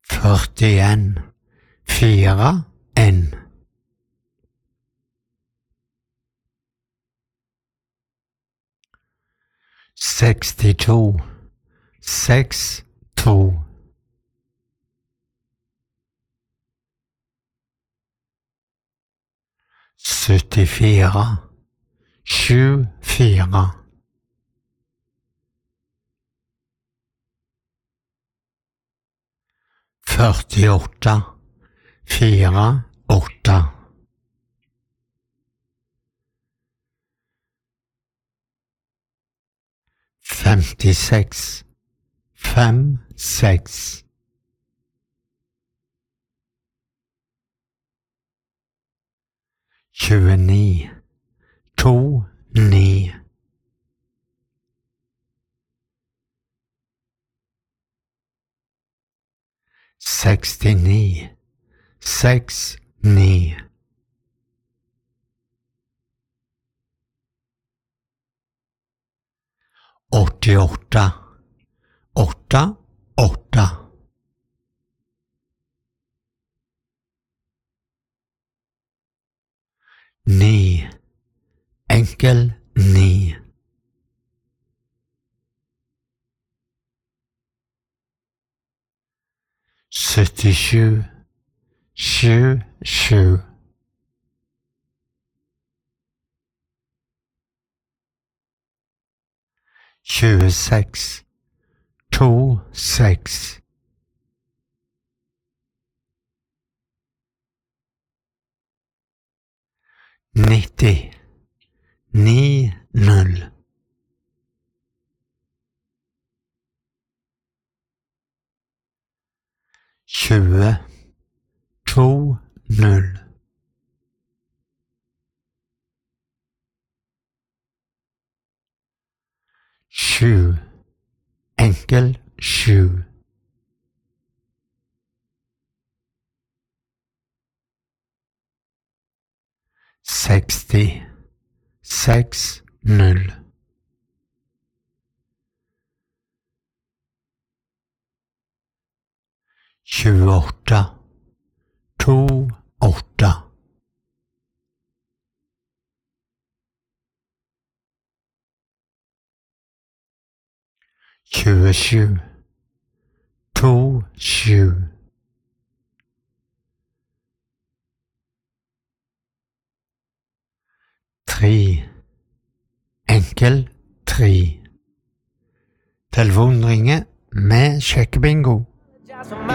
41, 4, 1. 62, 6, 2. 74, 7, 4. 48, 4, 8. 56, 5, 6. 29, 2, 9. 69, 6, 9. 88, 8, 8. 9, enkel 9. 77, 7, 7. 26, 2, 6. 90, 9, 0. 20, 2, 0. 7, enkel 7. 60, 6, 0. 28, 2, 8. 27, 2, 7. 3, enkel 3. Telefonen ringer med sjekkebingo.